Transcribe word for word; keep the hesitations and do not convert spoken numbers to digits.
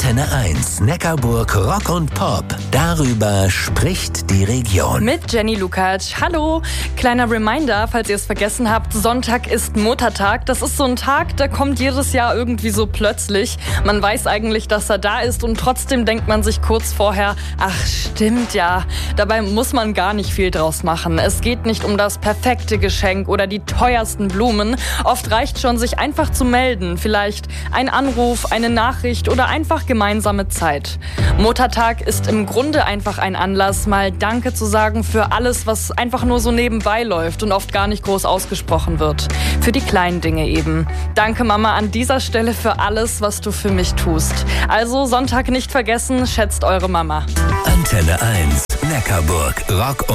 Antenne eins, Neckarburg Rock und Pop. Darüber spricht die Region. Mit Jenny Lukacs. Hallo. Kleiner Reminder, falls ihr es vergessen habt, Sonntag ist Muttertag. Das ist so ein Tag, der kommt jedes Jahr irgendwie so plötzlich. Man weiß eigentlich, dass er da ist und trotzdem denkt man sich kurz vorher, ach stimmt ja. Dabei muss man gar nicht viel draus machen. Es geht nicht um das perfekte Geschenk oder die teuersten Blumen. Oft reicht schon, sich einfach zu melden. Vielleicht ein Anruf, eine Nachricht oder einfach gemeinsame Zeit. Muttertag ist im Grunde einfach ein Anlass, mal Danke zu sagen für alles, was einfach nur so nebenbei läuft und oft gar nicht groß ausgesprochen wird. Für die kleinen Dinge eben. Danke Mama an dieser Stelle für alles, was du für mich tust. Also Sonntag nicht vergessen, schätzt eure Mama. Antenne eins, Neckarburg Rock